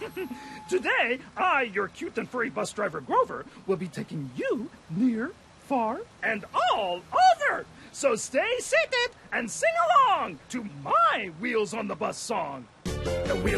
Today, I, your cute and furry bus driver Grover, will be taking you near, far, and all over. So stay seated and sing along to my Wheels on the Bus song. The wheels